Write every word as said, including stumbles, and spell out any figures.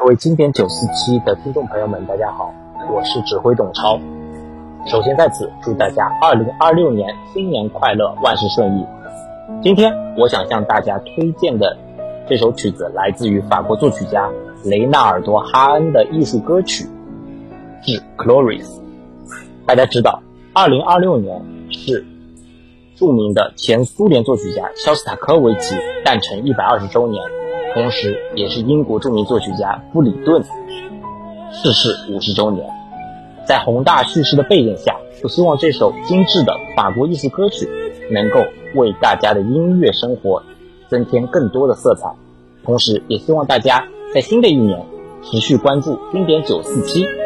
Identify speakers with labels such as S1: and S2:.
S1: 各位经典九四七的听众朋友们，大家好，我是指挥董超。首先在此祝大家二零二六年新年快乐，万事顺意。今天我想向大家推荐的这首曲子来自于法国作曲家雷纳尔多·哈恩的艺术歌曲《致 Cloris》。大家知道二零二六年是著名的前苏联作曲家肖斯塔科维奇诞辰一百二十周年，同时也是英国著名作曲家布里顿逝世五十周年。在宏大叙事的背景下，我希望这首精致的法国艺术歌曲能够为大家的音乐生活增添更多的色彩，同时也希望大家在新的一年持续关注经典九四七，